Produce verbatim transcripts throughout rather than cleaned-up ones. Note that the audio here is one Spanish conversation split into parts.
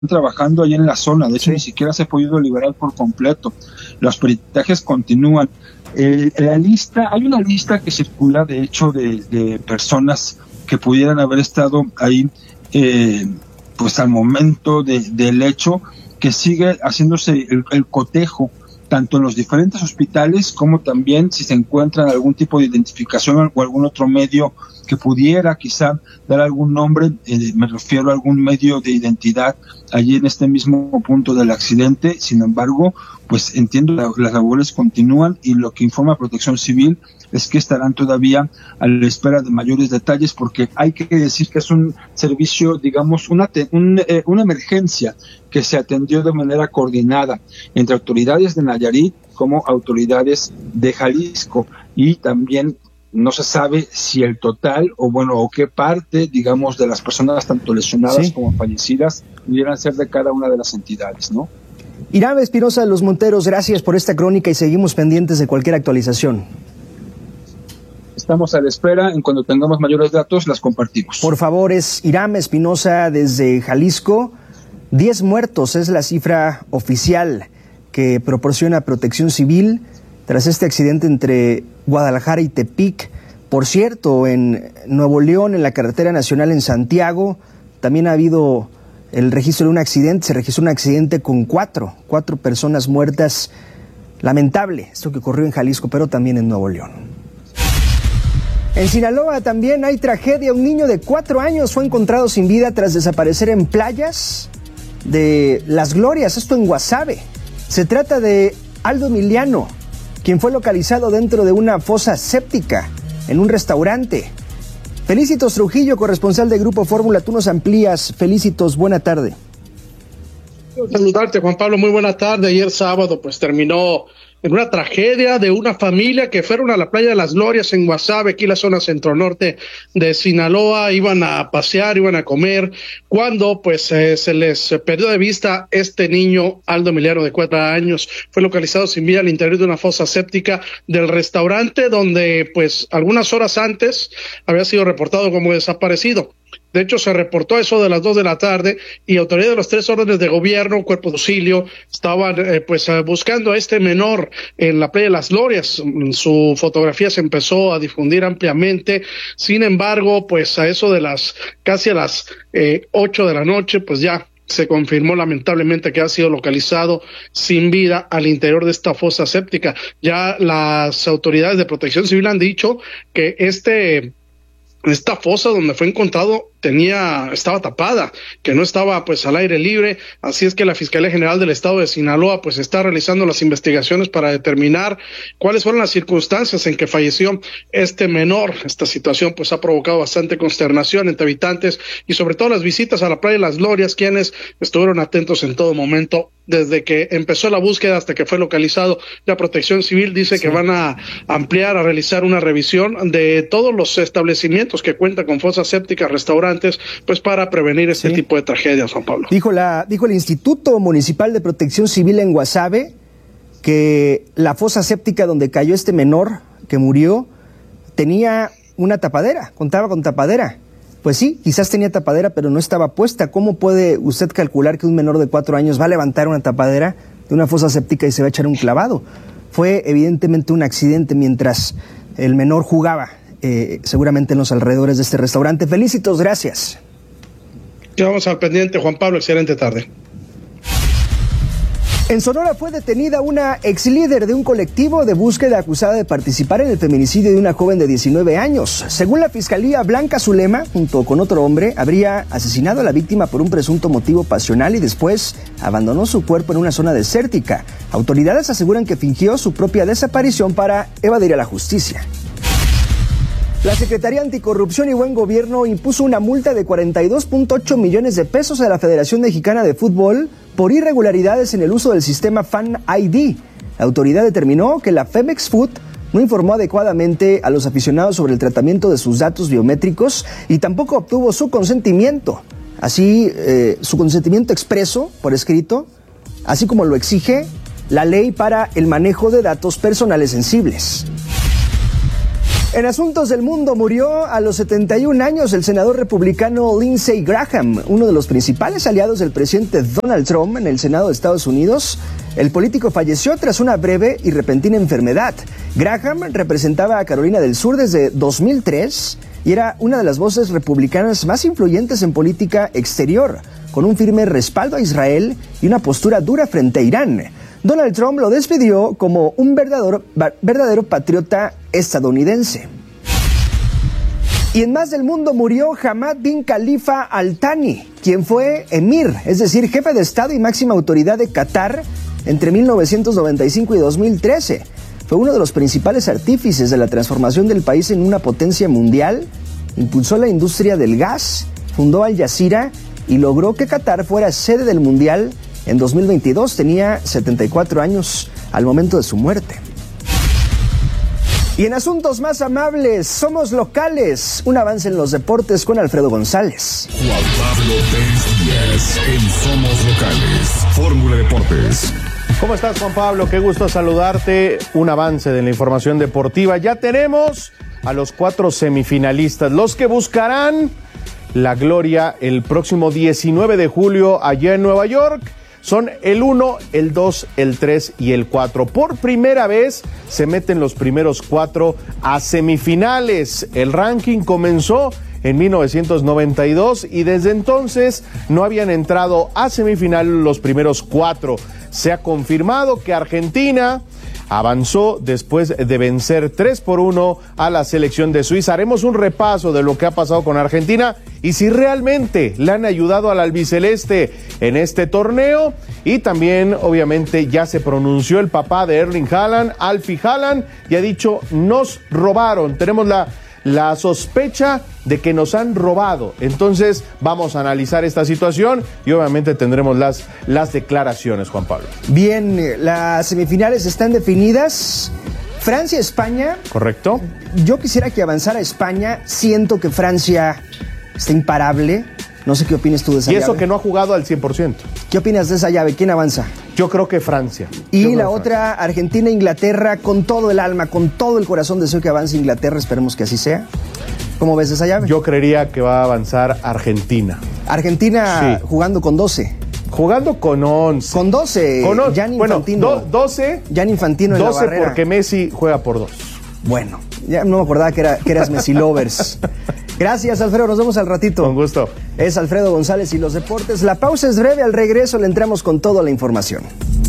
trabajando ahí en la zona, de hecho sí. Ni siquiera se ha podido liberar por completo. Los peritajes continúan. Eh, la lista, hay una lista que circula de hecho de, de personas que pudieran haber estado ahí eh, pues al momento de, del hecho, que sigue haciéndose el, el cotejo tanto en los diferentes hospitales como también si se encuentra algún tipo de identificación o algún otro medio que pudiera quizá dar algún nombre, eh, me refiero a algún medio de identidad allí en este mismo punto del accidente. Sin embargo, pues entiendo la, las labores continúan y lo que informa Protección Civil es que estarán todavía a la espera de mayores detalles, porque hay que decir que es un servicio, digamos, una, un, eh, una emergencia que se atendió de manera coordinada entre autoridades de Nayarit como autoridades de Jalisco, y también no se sabe si el total o bueno o qué parte, digamos, de las personas tanto lesionadas sí. como fallecidas pudieran ser de cada una de las entidades, ¿no? Hiram Espinosa de los Monteros, gracias por esta crónica y seguimos pendientes de cualquier actualización. Estamos a la espera, en cuando tengamos mayores datos las compartimos. Por favor, es Hiram Espinosa desde Jalisco. Diez muertos es la cifra oficial que proporciona Protección Civil tras este accidente entre Guadalajara y Tepic. Por cierto, en Nuevo León, en la carretera nacional en Santiago, también ha habido el registro de un accidente. Se registró un accidente con cuatro, cuatro personas muertas. Lamentable esto que ocurrió en Jalisco, pero también en Nuevo León. En Sinaloa también hay tragedia. Un niño de cuatro años fue encontrado sin vida tras desaparecer en playas de Las Glorias, esto en Guasave. Se trata de Aldo Emiliano, quien fue localizado dentro de una fosa séptica en un restaurante. Felicitos Trujillo, corresponsal de Grupo Fórmula, tú nos amplías. Felicitos, buena tarde. Saludarte, Juan Pablo, muy buena tarde. Ayer sábado pues terminó en una tragedia de una familia que fueron a la playa de Las Glorias en Guasave, aquí en la zona centro-norte de Sinaloa. Iban a pasear, iban a comer, cuando pues eh, se les perdió de vista este niño, Aldo Emiliano, de cuatro años. Fue localizado sin vida al interior de una fosa séptica del restaurante, donde pues algunas horas antes había sido reportado como desaparecido. De hecho, se reportó eso de las dos de la tarde y autoridades de los tres órdenes de gobierno, cuerpo de auxilio, estaban eh, pues eh, buscando a este menor en la playa de Las Glorias. Su fotografía se empezó a difundir ampliamente. Sin embargo, pues a eso de las casi a las eh, ocho de la noche, pues ya se confirmó lamentablemente que ha sido localizado sin vida al interior de esta fosa séptica. Ya las autoridades de Protección Civil han dicho que este esta fosa donde fue encontrado tenía, estaba tapada, que no estaba pues al aire libre. Así es que la Fiscalía General del Estado de Sinaloa pues está realizando las investigaciones para determinar cuáles fueron las circunstancias en que falleció este menor. Esta situación pues ha provocado bastante consternación entre habitantes y sobre todo las visitas a la playa de Las Glorias, quienes estuvieron atentos en todo momento desde que empezó la búsqueda hasta que fue localizado. La Protección Civil dice sí. que van a ampliar, a realizar una revisión de todos los establecimientos que cuentan con fosas sépticas, restaurantes, pues para prevenir este sí. tipo de tragedias, Juan Pablo. Dijo la, dijo el Instituto Municipal de Protección Civil en Guasave que la fosa séptica donde cayó este menor que murió tenía una tapadera, contaba con tapadera. Pues sí, quizás tenía tapadera, pero no estaba puesta. ¿Cómo puede usted calcular que un menor de cuatro años va a levantar una tapadera de una fosa séptica y se va a echar un clavado? Fue evidentemente un accidente mientras el menor jugaba, eh, seguramente en los alrededores de este restaurante. Felicitos, gracias. Quedamos al pendiente, Juan Pablo, excelente tarde. En Sonora fue detenida una ex líder de un colectivo de búsqueda acusada de participar en el feminicidio de una joven de diecinueve años. Según la Fiscalía, Blanca Zulema, junto con otro hombre, habría asesinado a la víctima por un presunto motivo pasional y después abandonó su cuerpo en una zona desértica. Autoridades aseguran que fingió su propia desaparición para evadir a la justicia. La Secretaría Anticorrupción y Buen Gobierno impuso una multa de cuarenta y dos punto ocho millones de pesos a la Federación Mexicana de Fútbol por irregularidades en el uso del sistema Fan I D. La autoridad determinó que la Femex Food no informó adecuadamente a los aficionados sobre el tratamiento de sus datos biométricos y tampoco obtuvo su consentimiento, así eh, su consentimiento expreso por escrito, así como lo exige la ley para el manejo de datos personales sensibles. En asuntos del mundo, murió a los setenta y un años el senador republicano Lindsey Graham, uno de los principales aliados del presidente Donald Trump en el Senado de Estados Unidos. El político falleció tras una breve y repentina enfermedad. Graham representaba a Carolina del Sur desde dos mil tres y era una de las voces republicanas más influyentes en política exterior, con un firme respaldo a Israel y una postura dura frente a Irán. Donald Trump lo despidió como un verdadero, verdadero patriota estadounidense. Y en más del mundo murió Hamad bin Khalifa Al Thani, quien fue emir, es decir, jefe de Estado y máxima autoridad de Qatar entre mil novecientos noventa y cinco y dos mil trece. Fue uno de los principales artífices de la transformación del país en una potencia mundial, impulsó la industria del gas, fundó Al Jazeera y logró que Qatar fuera sede del Mundial. En dos mil veintidós tenía setenta y cuatro años al momento de su muerte. Y en asuntos más amables, somos locales. Un avance en los deportes con Alfredo González. Juan Pablo Pérez Díaz en Somos Locales. Fórmula Deportes. ¿Cómo estás, Juan Pablo? Qué gusto saludarte. Un avance de la información deportiva. Ya tenemos a los cuatro semifinalistas, los que buscarán la gloria el próximo diecinueve de julio allá en Nueva York. Son el uno, el dos, el tres y el cuatro. Por primera vez se meten los primeros cuatro a semifinales. El ranking comenzó en mil novecientos noventa y dos y desde entonces no habían entrado a semifinal los primeros cuatro. Se ha confirmado que Argentina avanzó después de vencer tres por uno a la selección de Suiza. Haremos un repaso de lo que ha pasado con Argentina y si realmente le han ayudado al albiceleste en este torneo. Y también, obviamente, ya se pronunció el papá de Erling Haaland, Alfie Haaland, y ha dicho, nos robaron. Tenemos la... la sospecha de que nos han robado. Entonces vamos a analizar esta situación y obviamente tendremos las, las declaraciones, Juan Pablo. Bien, las semifinales están definidas. Francia-España. Correcto. Yo quisiera que avanzara España. Siento que Francia está imparable. No sé qué opinas tú de esa llave. Y eso llave. que no ha jugado al cien por ciento. ¿Qué opinas de esa llave? ¿Quién avanza? Yo creo que Francia. Y la otra, Argentina-Inglaterra, con todo el alma, con todo el corazón deseo que avance Inglaterra, esperemos que así sea. ¿Cómo ves esa llave? Yo creería que va a avanzar Argentina. Argentina sí. Jugando con doce. Jugando con once. Con doce. Con once. Gianni bueno, Infantino. Do, doce. Gianni Infantino en la barrera. doce porque Messi juega por dos. Bueno, ya no me acordaba que, era, que eras Messi Lovers. Gracias, Alfredo. Nos vemos al ratito. Con gusto. Es Alfredo González y los deportes. La pausa es breve. Al regreso le entramos con toda la información.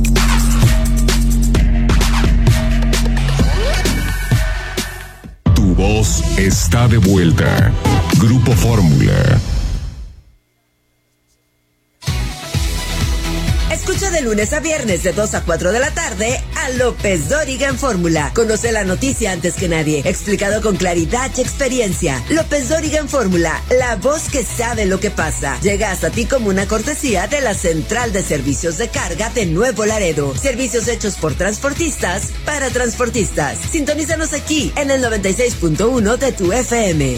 Tu voz está de vuelta. Grupo Fórmula. Escucha de lunes a viernes de dos a cuatro de la tarde a López Dóriga en Fórmula. Conoce la noticia antes que nadie, explicado con claridad y experiencia. López Dóriga en Fórmula, la voz que sabe lo que pasa. Llega hasta ti como una cortesía de la Central de Servicios de Carga de Nuevo Laredo. Servicios hechos por transportistas para transportistas. Sintonízanos aquí en el noventa y seis punto uno de tu F M.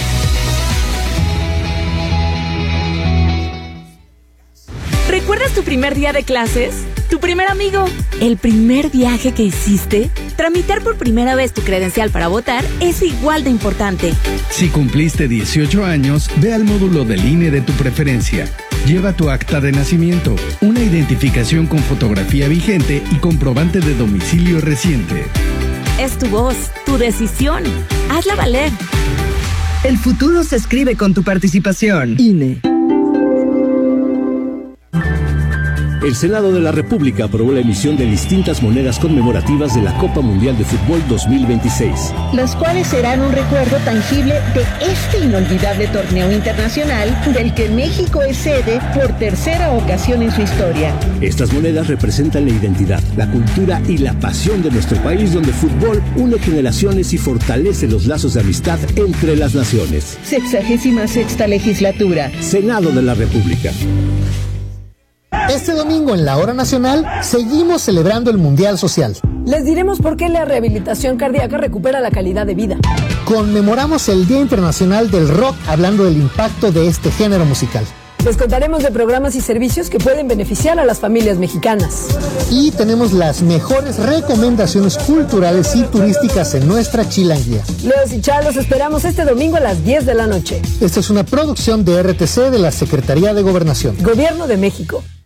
¿Recuerdas tu primer día de clases? ¿Tu primer amigo? ¿El primer viaje que hiciste? Tramitar por primera vez tu credencial para votar es igual de importante. Si cumpliste dieciocho años, ve al módulo del I N E de tu preferencia. Lleva tu acta de nacimiento, una identificación con fotografía vigente y comprobante de domicilio reciente. Es tu voz, tu decisión. Hazla valer. El futuro se escribe con tu participación. I N E. El Senado de la República aprobó la emisión de distintas monedas conmemorativas de la Copa Mundial de Fútbol dos mil veintiséis. Las cuales serán un recuerdo tangible de este inolvidable torneo internacional del que México es sede por tercera ocasión en su historia. Estas monedas representan la identidad, la cultura y la pasión de nuestro país, donde el fútbol une generaciones y fortalece los lazos de amistad entre las naciones. Sexagésima sexta legislatura. Senado de la República. Este domingo en la Hora Nacional seguimos celebrando el Mundial Social. Les diremos por qué la rehabilitación cardíaca recupera la calidad de vida. Conmemoramos el Día Internacional del Rock hablando del impacto de este género musical. Les contaremos de programas y servicios que pueden beneficiar a las familias mexicanas. Y tenemos las mejores recomendaciones culturales y turísticas en nuestra Chilanguía. Leos y Chá, los esperamos este domingo a las diez de la noche. Esta es una producción de R T C de la Secretaría de Gobernación. Gobierno de México.